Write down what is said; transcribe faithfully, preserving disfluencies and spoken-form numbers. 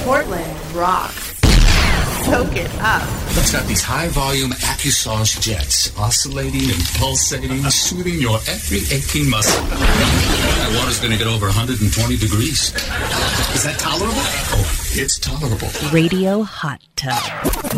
Portland rocks. Soak it up. It's got these high-volume AccuSauce jets, oscillating and pulsating, soothing your every aching muscle. That water's going to get over one hundred twenty degrees. Is that tolerable? Oh, it's tolerable. Radio Hot Tub.